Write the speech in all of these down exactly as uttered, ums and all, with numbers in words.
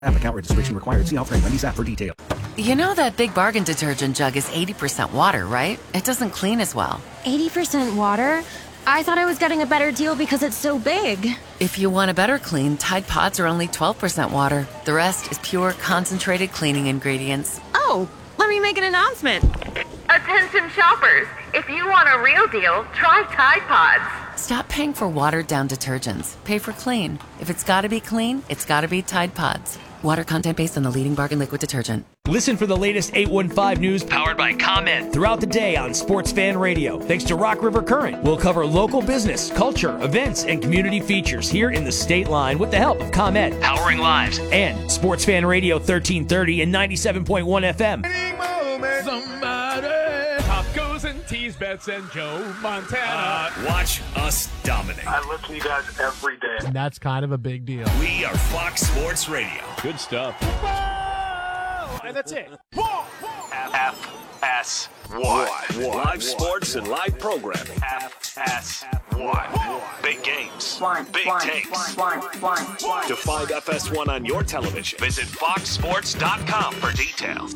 App account registration required. See offering Wendy's app for details. You know that Big Bargain detergent jug is eighty percent water, right? It doesn't clean as well. eighty percent water? I thought I was getting a better deal because it's so big. If you want a better clean, Tide Pods are only twelve percent water. The rest is pure, concentrated cleaning ingredients. Oh, let me make an announcement. Attention shoppers, if you want a real deal, try Tide Pods. Stop paying for watered-down detergents. Pay for clean. If it's gotta be clean, it's gotta be Tide Pods. Water content based on the leading bargain liquid detergent. Listen for the latest eight one five news powered by ComEd throughout the day on Sports Fan Radio. Thanks to Rock River Current, we'll cover local business, culture, events, and community features here in the state line with the help of ComEd, powering lives, and Sports Fan Radio thirteen thirty and ninety-seven point one F M. Somebody, Tacos and Tees, Bets and Joe Montana. Uh, watch us dominate. I listen to you guys every day. And that's kind of a big deal. We are Fox Sports Radio. Good stuff. And that's it. F S one. Live sports and live programming. F S one. Big games. One, Big one, takes. one, one, one. To find F S one on your television, visit fox sports dot com for details.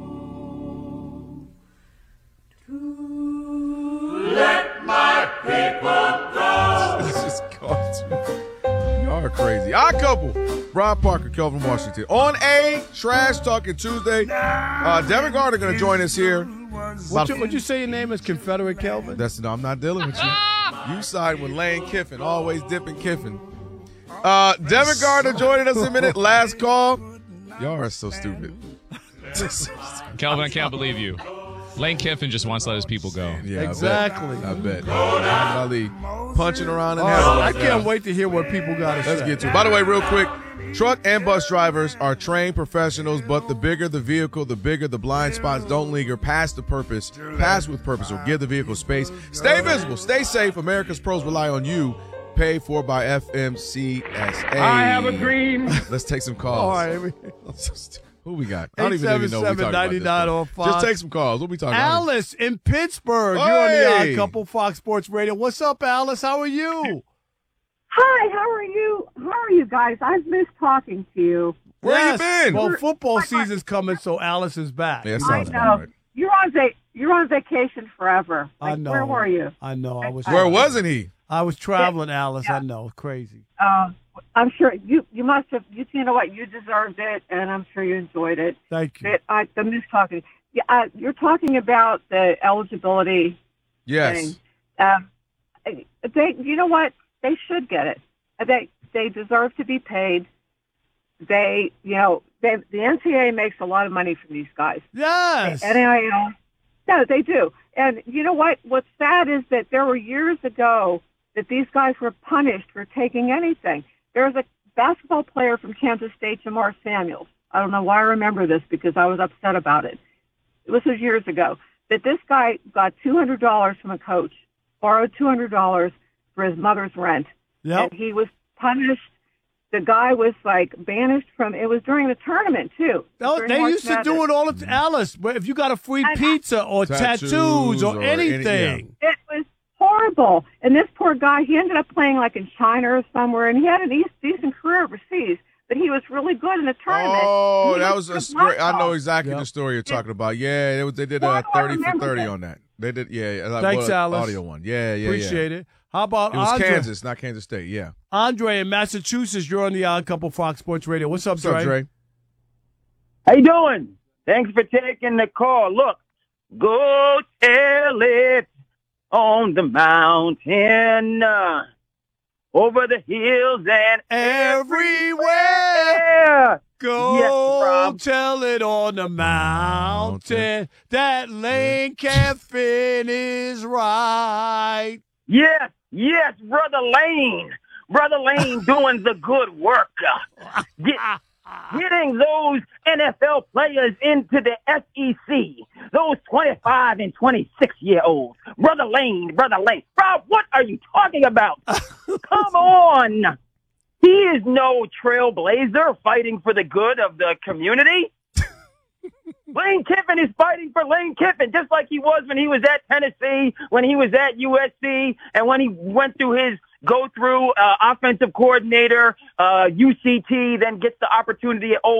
Let my people go. This is cartoon. Y'all are crazy. Our couple, Brian Parker, Kelvin Washington. On a Trash Talking Tuesday, uh, Devin Gardner going to join us here. What'd you, what'd you say your name is, Confederate Kelvin? That's no, I'm not dealing with you. You side with Lane Kiffin, always dipping Kiffin. Uh, Devin Gardner joining us in a minute. Last call. Y'all are so stupid. Kelvin, I can't believe you. Lane Kiffin just wants to let his people go. Yeah, exactly. I bet. I bet. Ali punching around in oh, heaven I right can't now. wait to hear what people got to say. Let's get to it. By the way, real quick, truck and bus drivers are trained professionals, but the bigger the vehicle, the bigger the blind spots. Don't linger. Pass the purpose. Pass with purpose or give the vehicle space. Stay visible. Stay safe. America's pros rely on you. Paid for by F M C S A. I have a dream. Let's take some calls. All right. Who we got? I don't even, even know what we're talking about this. Just take some calls. What we talking about? Alice in Pittsburgh. Hey. You're on the Odd Couple, Fox Sports Radio. What's up, Alice? How are you? Hi, how are you? How are you guys? I've missed talking to you. Where yes. you been? Well, football season's coming, so Alice is back. Yeah, I know. Right. You're on va- You're on vacation forever. Like, I know. Where were you? I know. I was. Where wasn't he? I was traveling, Alice. Yeah. I know. Crazy. Uh, I'm sure you you must have. You, you know what? You deserved it, and I'm sure you enjoyed it. Thank you. It, I, the miss talking. Yeah, uh, you're talking about the eligibility. Yes. Thing. Um, they. You know what? They should get it. They they deserve to be paid. They, you know, they, the N C double A makes a lot of money from these guys. Yes. N I L. No, they do. And you know what? What's sad is that there were years ago that these guys were punished for taking anything. There was a basketball player from Kansas State, Jamar Samuels. I don't know why I remember this because I was upset about it. This was years ago. That this guy got two hundred dollars from a coach, borrowed two hundred dollars for his mother's rent. Yep. And he was punished. The guy was like banished from. It was during the tournament too. Oh, they March used to Madness. do it all the Alice. But if you got a free I, pizza or tattoos, tattoos or, or anything, any, yeah. It was horrible. And this poor guy, he ended up playing like in China or somewhere, and he had a decent career overseas. But he was really good in the tournament. Oh, that was, was a great. I know exactly yep. the story you're talking about. Yeah, it was, they did a thirty for thirty on that. They did, yeah. Like, Thanks, well, Alice. Audio one. Yeah, yeah, Appreciate yeah. it. How about it was Andre? Kansas, not Kansas State. Yeah. Andre in Massachusetts, you're on the Odd Couple Fox Sports Radio. What's up, What's up, Dre? How you doing? Thanks for taking the call. Look, go tell it on the mountain, uh, over the hills and everywhere. Go yes, tell it on the mountain that Lane Kiffin is right. Yes, yes, Brother Lane. Brother Lane doing the good work. Get, getting those N F L players into the S E C. Those twenty-five and twenty-six-year-olds. Brother Lane, Brother Lane. Rob, what are you talking about? Come on. He is no trailblazer fighting for the good of the community. Lane Kiffin is fighting for Lane Kiffin, just like he was when he was at Tennessee, when he was at U S C, and when he went through his go through uh, offensive coordinator, uh, U C T, then gets the opportunity at Ole